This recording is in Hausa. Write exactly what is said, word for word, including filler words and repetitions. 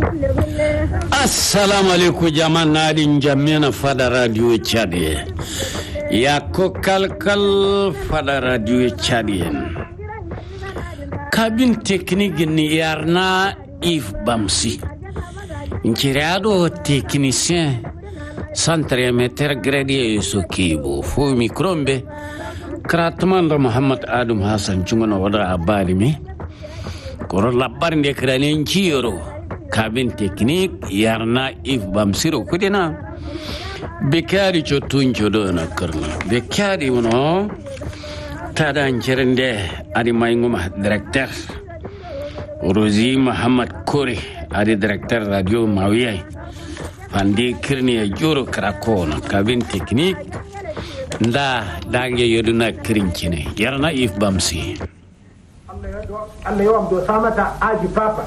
Assalamu alaikum jaman nadin jamena fada radio Chadi ya ko kalkal fada radio Chadi kabin technique ni yarna Yves Bamsi inchirado technicien centre meter grade sokibo fo micrombe kratman Muhammad Adam Hassan chungono wada abari mi koro labar de kranen chiro kabin technique yarna Yves Bamsiro kudena bekari chotun chodona karna bekari wono tada ncherende adi mainguma directeur Rozi Muhammad Kore adi directeur radio Mawiya fandi kirni juro krakona kabin technique nda dange yoduna krinchine yarna Yves Bamsi Allah ya do samata aji papa